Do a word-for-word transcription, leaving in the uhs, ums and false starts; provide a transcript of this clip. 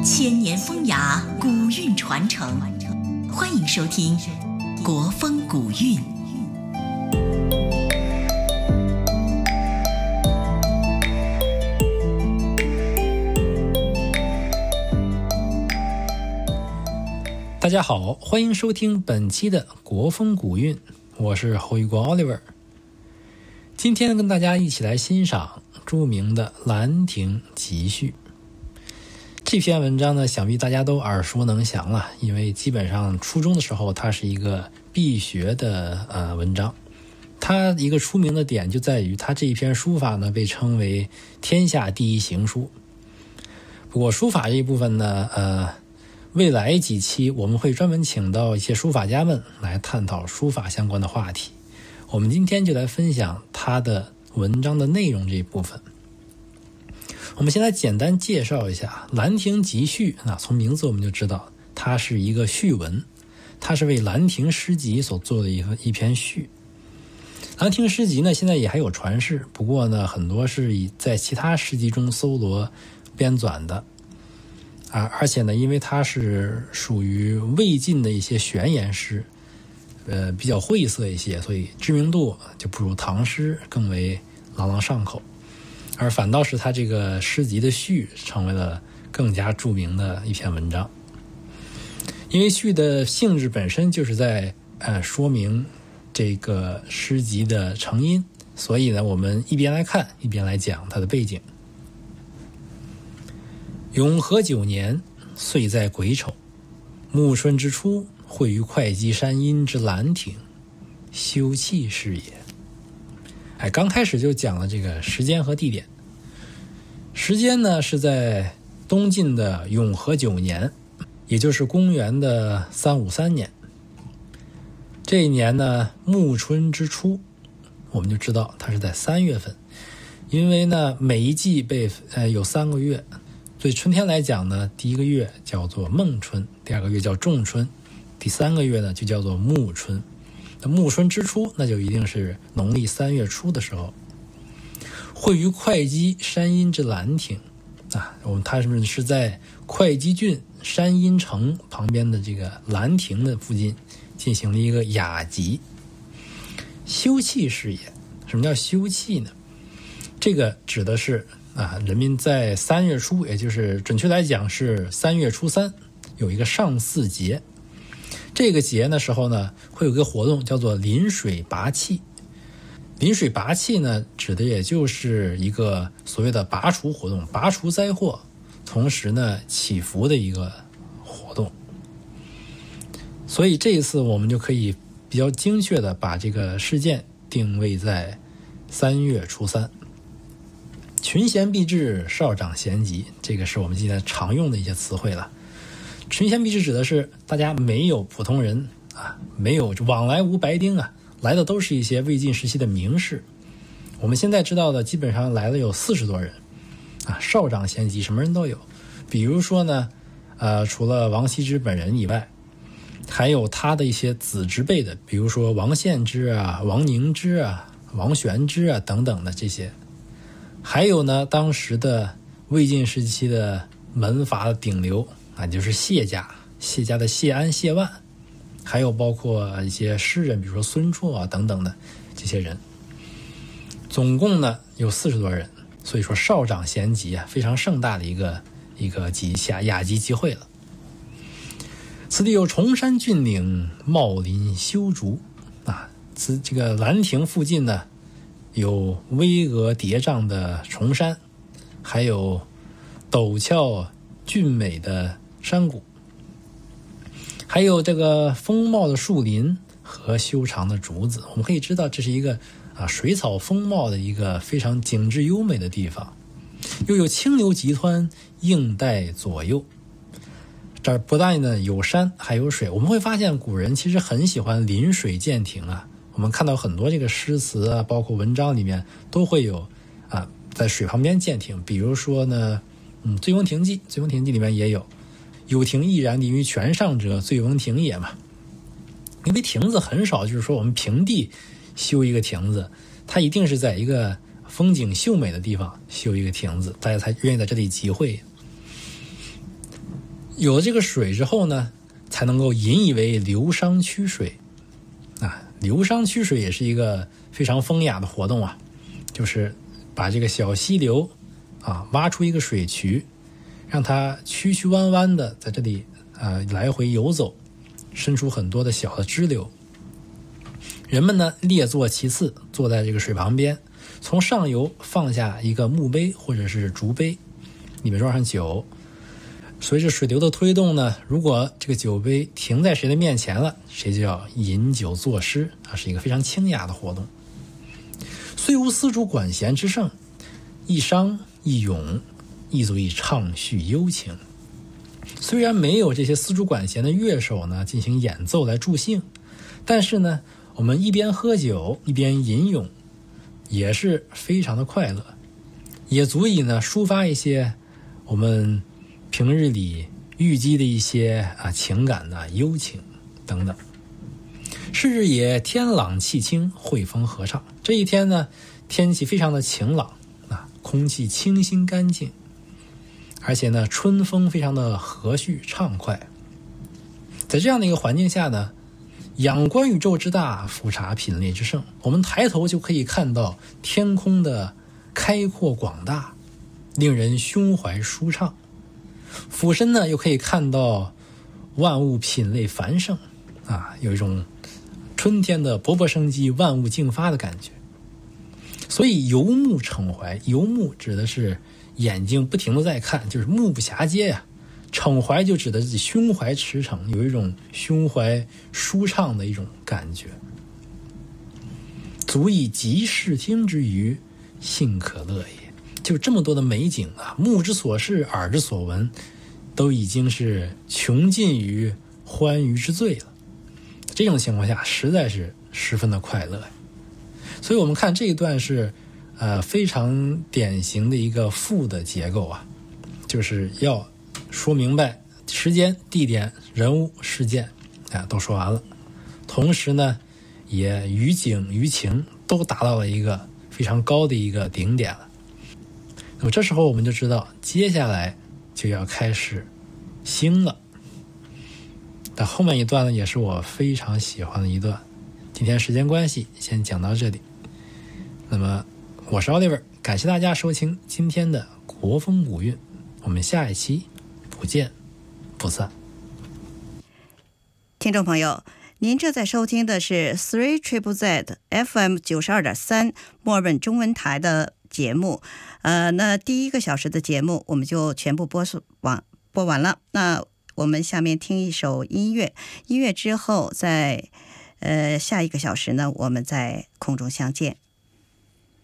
千年风雅，古韵传承。欢迎收听《国风古韵》。 大家好，欢迎收听本期的《国风古韵》，我是侯玉光 Oliver。今天跟大家一起来欣赏著名的《兰亭集序》。这篇文章呢，想必大家都耳熟能详了，因为基本上初中的时候它是一个必学的呃文章。它一个出名的点就在于它这一篇书法呢被称为天下第一行书。不过书法这一部分呢，呃，未来几期我们会专门请到一些书法家们来探讨书法相关的话题。我们今天就来分享他的文章的内容这一部分。我们先来简单介绍一下《兰亭集序》。那从名字我们就知道它是一个序文，它是为兰亭诗集所做的一个一篇序。兰亭诗集呢，现在也还有传世，不过呢，很多是以在其他诗集中搜罗编纂的啊，而且呢，因为它是属于魏晋的一些玄言诗，呃，比较晦涩一些，所以知名度就不如唐诗更为朗朗上口。而反倒是他这个诗集的序成为了更加著名的一篇文章。因为序的性质本身就是在呃说明这个诗集的成因，所以呢，我们一边来看一边来讲它的背景。永和九年，岁在癸丑，暮春之初，会于会稽山阴之兰亭，休憩是也。哎，刚开始就讲了这个时间和地点。时间呢是在东晋的永和九年，也就是公元的三五三年。这一年呢，暮春之初，我们就知道它是在三月份，因为呢每一季被呃有三个月，所以春天来讲呢，第一个月叫做孟春，第二个月叫仲春，第三个月呢就叫做暮春。那暮春之初，那就一定是农历三月初的时候。会于会稽山阴之兰亭啊，我们它是是在会稽郡山阴城旁边的这个兰亭的附近进行了一个雅集。休憩是也。什么叫休憩呢？这个指的是啊，人民在三月初，也就是准确来讲是三月初三，有一个上巳节。这个节的时候呢，会有一个活动叫做临水拔气。临水拔气呢，指的也就是一个所谓的拔除活动，拔除灾祸，同时呢祈福的一个活动。所以这一次我们就可以比较精确的把这个事件定位在三月初三。群贤毕至，少长咸集，这个是我们今天常用的一些词汇了。群贤毕至指的是大家没有普通人啊，没有往来无白丁啊，来的都是一些魏晋时期的名士。我们现在知道的基本上来了有四十多人啊，少长咸集，什么人都有。比如说呢，呃，除了王羲之本人以外，还有他的一些子侄辈的，比如说王献之啊、王凝之啊、王玄之啊等等的这些。还有呢，当时的魏晋时期的门阀的顶流啊，就是谢家，谢家的谢安、谢万，还有包括一些诗人，比如说孙绰啊等等的这些人，总共呢有四十多人。所以说少长咸集啊，非常盛大的一个一个集下雅集集会了。此地有崇山峻岭，茂林修竹啊，此这个兰亭附近呢，有巍峨叠嶂的崇山，还有陡峭峻美的山谷，还有这个丰茂的树林和修长的竹子。我们可以知道这是一个啊水草丰茂的一个非常景致优美的地方。又有清流急湍，映带左右。这儿不但呢有山还有水。我们会发现古人其实很喜欢临水建亭啊。我们看到很多这个诗词啊，包括文章里面都会有啊在水旁边建亭。比如说呢，嗯，《醉翁亭记》，《醉翁亭记》里面也有“有亭毅然立于泉上者，醉翁亭也”嘛。因为亭子很少，就是说我们平地修一个亭子，它一定是在一个风景秀美的地方修一个亭子，大家才愿意在这里集会。 有了这个水之后呢，才能够引以为流觞曲水啊。流觞曲水也是一个非常风雅的活动啊，就是把这个小溪流啊挖出一个水渠，让它曲曲弯弯的在这里呃来回游走，伸出很多的小的支流。人们呢列坐其次，坐在这个水旁边，从上游放下一个木杯或者是竹杯，里面装上酒。随着水流的推动呢，如果这个酒杯停在谁的面前了，谁就要饮酒作诗啊，是一个非常清雅的活动。虽无丝竹管弦之盛，一觞一咏亦足以畅叙幽情。虽然没有这些丝竹管弦的乐手呢进行演奏来助兴，但是呢我们一边喝酒一边吟咏，也是非常的快乐，也足以呢抒发一些我们平日里郁积的一些啊情感的幽情等等。是日也天朗气清，惠风和畅。这一天呢天气非常的晴朗啊，空气清新干净，而且呢春风非常的和煦畅快。在这样的一个环境下呢，仰观宇宙之大，俯察品类之盛，我们抬头就可以看到天空的开阔广大，令人胸怀舒畅。俯身呢又可以看到万物品类繁盛啊，有一种春天的勃勃生机，万物竞发的感觉。所以游目骋怀，游目指的是眼睛不停的在看，就是目不暇接呀、啊。骋怀就指的是胸怀驰骋，有一种胸怀舒畅的一种感觉。足以极视听之娱，幸可乐也。就这么多的美景啊，目之所视，耳之所闻，都已经是穷尽于欢愉之最了。这种情况下实在是十分的快乐。所以我们看这一段是呃非常典型的一个赋的结构啊，就是要说明白时间、地点、人物、事件啊都说完了，同时呢也于景于情都达到了一个非常高的一个顶点了。那么这时候我们就知道接下来就要开始兴了。但后面一段呢也是我非常喜欢的一段，今天时间关系先讲到这里。那么我是 Oliver， 感谢大家收听今天的国风五韵，我们下一期不见不散。 听众朋友，您正在收听的是 三 Triple Z F M 九十二点三 墨尔本中文台的节目。呃，那第一个小时的节目我们就全部播完播完了。那我们下面听一首音乐，音乐之后在呃下一个小时呢，我们在空中相见。